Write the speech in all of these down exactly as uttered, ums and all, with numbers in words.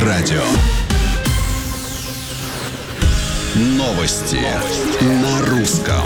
радио. Новости на русском.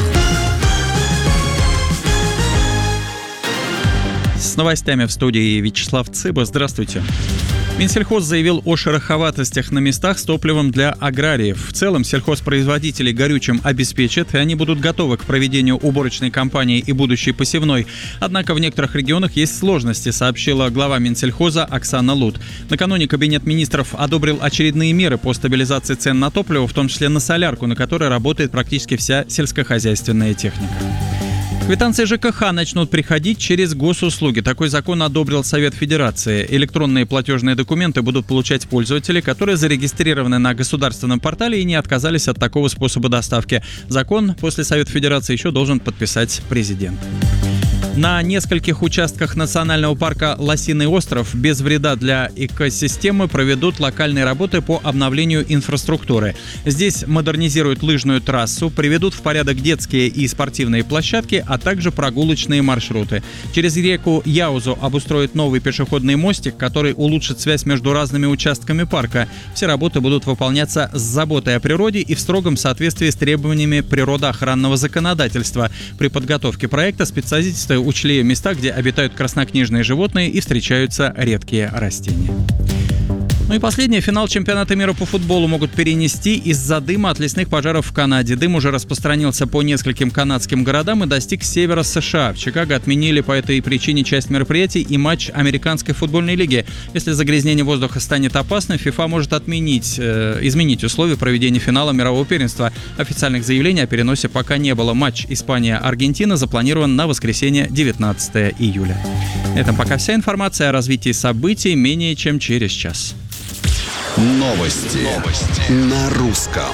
С новостями в студии Вячеслав Цыба. Здравствуйте. Минсельхоз заявил о шероховатостях на местах с топливом для аграриев. В целом, сельхозпроизводителей горючим обеспечат, и они будут готовы к проведению уборочной кампании и будущей посевной. Однако в некоторых регионах есть сложности, сообщила глава Минсельхоза Оксана Лут. Накануне Кабинет министров одобрил очередные меры по стабилизации цен на топливо, в том числе на солярку, на которой работает практически вся сельскохозяйственная техника. Квитанции ЖКХ начнут приходить через госуслуги. Такой закон одобрил Совет Федерации. Электронные платежные документы будут получать пользователи, которые зарегистрированы на государственном портале и не отказались от такого способа доставки. Закон после Совета Федерации еще должен подписать президент. На нескольких участках национального парка Лосиный остров без вреда для экосистемы проведут локальные работы по обновлению инфраструктуры. Здесь модернизируют лыжную трассу, приведут в порядок детские и спортивные площадки, а также прогулочные маршруты. Через реку Яузу обустроят новый пешеходный мостик, который улучшит связь между разными участками парка. Все работы будут выполняться с заботой о природе и в строгом соответствии с требованиями природоохранного законодательства. При подготовке проекта специалисты учли места, где обитают краснокнижные животные и встречаются редкие растения. Ну и последнее. Финал чемпионата мира по футболу могут перенести из-за дыма от лесных пожаров в Канаде. Дым уже распространился по нескольким канадским городам и достиг севера США. В Чикаго отменили по этой причине часть мероприятий и матч Американской футбольной лиги. Если загрязнение воздуха станет опасным, ФИФА может отменить, э, изменить условия проведения финала мирового первенства. Официальных заявлений о переносе пока не было. Матч Испания-Аргентина запланирован на воскресенье, девятнадцатого июля. На этом пока вся информация о развитии событий менее чем через час. Новости, Новости. на русском.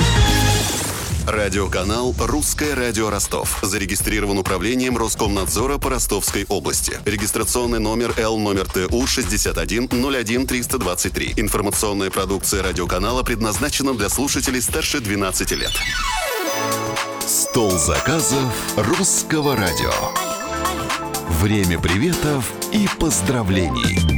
Радиоканал «Русское радио Ростов». Зарегистрирован управлением Роскомнадзора по Ростовской области. Регистрационный номер Л номер Т У шестьдесят один ноль один триста двадцать три. Информационная продукция радиоканала предназначена для слушателей старше двенадцати лет. Стол заказов «Русского радио». Время приветов и поздравлений.